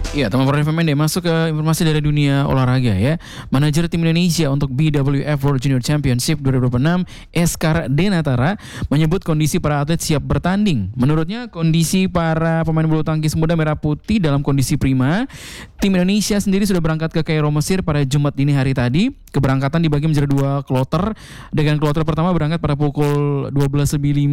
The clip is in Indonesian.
Ya, teman FMND masuk ke informasi dari dunia olahraga ya. Manajer tim Indonesia untuk BWF World Junior Championship 2026, Eskar Denatara, menyebut kondisi para atlet siap bertanding. Menurutnya, kondisi para pemain bulu tangkis muda merah putih dalam kondisi prima. Tim Indonesia sendiri sudah berangkat ke Kairo, Mesir pada Jumat dini hari tadi. Keberangkatan dibagi menjadi 2 kloter. Dengan kloter pertama berangkat pada pukul 12.05